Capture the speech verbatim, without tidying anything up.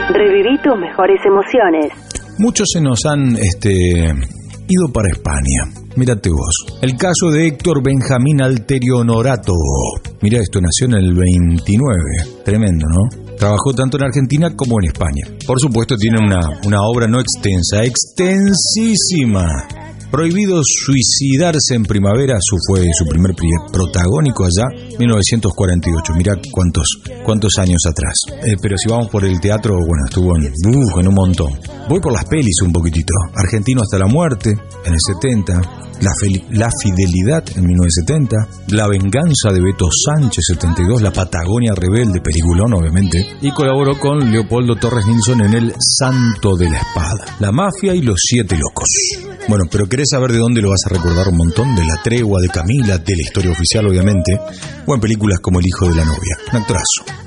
Reviví tus mejores emociones. Muchos se nos han este, ido para España. Mírate vos. El caso de Héctor Benjamín Alterio Honorato. Mira esto, nació en el veintinueve. Tremendo, ¿no? Trabajó tanto en Argentina como en España. Por supuesto tiene una, una obra no extensa, extensísima. Prohibido suicidarse en primavera, su fue su primer protagónico allá, mil novecientos cuarenta y ocho. Mirá cuántos, cuántos años atrás. Eh, pero si vamos por el teatro, bueno, estuvo en, uh, en un montón. Voy por las pelis un poquitito. Argentino hasta la muerte, en el setenta. La, fel- la Fidelidad, en mil novecientos setenta. La Venganza, de Beto Sánchez, setenta y dos. La Patagonia Rebelde, peliculón, obviamente. Y colaboró con Leopoldo Torres Nilsson en El Santo de la Espada. La Mafia y Los Siete Locos. Bueno, pero ¿querés saber de dónde lo vas a recordar un montón? De La Tregua, de Camila, de La Historia Oficial, obviamente, o en películas como El Hijo de la Novia. Un actorazo.